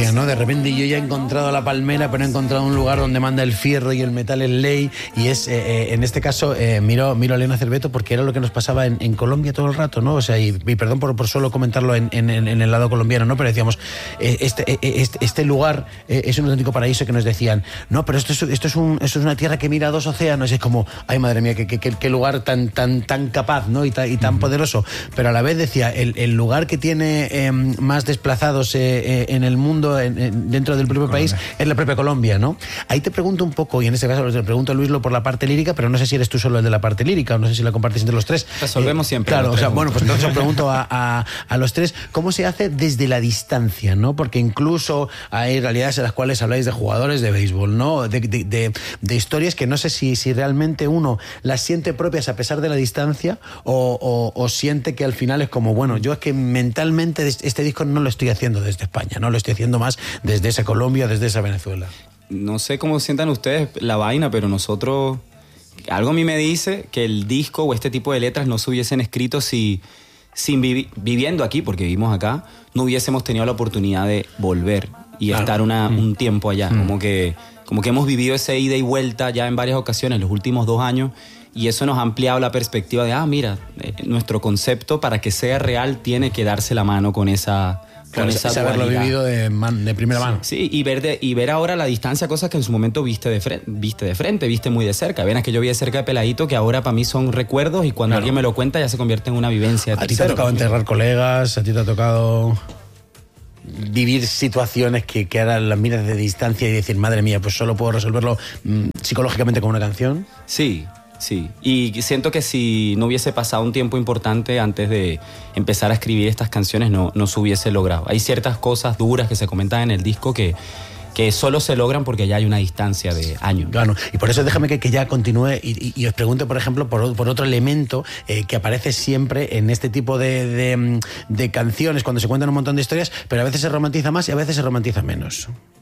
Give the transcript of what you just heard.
California, ¿no? De repente yo ya he encontrado la palmera, pero he encontrado un lugar donde manda el fierro y el metal es ley, y es, en este caso, miro a Elena Cerveto porque era lo que nos pasaba en Colombia todo el rato, ¿no? O sea, y perdón por solo comentarlo en el lado colombiano, ¿no? Pero decíamos, este lugar es un auténtico paraíso, que nos decían, no, pero esto es una tierra que mira a 2 océanos, y es como, ay, madre mía, qué lugar tan capaz, ¿no? Y tan poderoso. Pero a la vez decía, el lugar que tiene más desplazados en el mundo, dentro del propio país, es la propia Colombia, ¿no? Ahí te pregunto un poco, y en este caso le pregunto a Luislo por la parte lírica, pero no sé si eres tú solo el de la parte lírica, o no sé si la compartes entre los tres. Resolvemos siempre. Claro, o sea, bueno, pues entonces os pregunto a los tres, ¿cómo se hace desde la distancia, ¿no? Porque incluso hay realidades en las cuales habláis de jugadores de béisbol, ¿no? De historias que no sé si realmente uno las siente propias a pesar de la distancia, o siente que al final es como, bueno, yo es que mentalmente este disco no lo estoy haciendo desde España, no lo estoy haciendo más desde esa Colombia, desde esa Venezuela. No sé cómo sientan ustedes la vaina, pero nosotros, algo a mí me dice que el disco o este tipo de letras no se hubiesen escrito si viviendo aquí, porque vivimos acá, no hubiésemos tenido la oportunidad de volver y estar un tiempo allá. Como que hemos vivido ese ida y vuelta ya en varias ocasiones los últimos 2 años, y eso nos ha ampliado la perspectiva de, mira, nuestro concepto, para que sea real, tiene que darse la mano con esa haberlo vivido de primera mano. Sí, y ver ahora a la distancia cosas que en su momento viste de frente, viste muy de cerca. Venas que yo vi de cerca de peladito, que ahora para mí son recuerdos, y cuando alguien me lo cuenta ya se convierte en una vivencia. ¿A ti te ha tocado enterrar colegas? ¿A ti te ha tocado vivir situaciones que ahora las miras de distancia y decir, madre mía, pues solo puedo resolverlo psicológicamente con una canción? Sí. Y siento que si no hubiese pasado un tiempo importante antes de empezar a escribir estas canciones, no se hubiese logrado. Hay ciertas cosas duras que se comentan en el disco que solo se logran porque ya hay una distancia de años. Claro, y por eso déjame que ya continúe y os pregunte, por ejemplo, por otro elemento que aparece siempre en este tipo de canciones, cuando se cuentan un montón de historias, pero a veces se romantiza más y a veces se romantiza menos.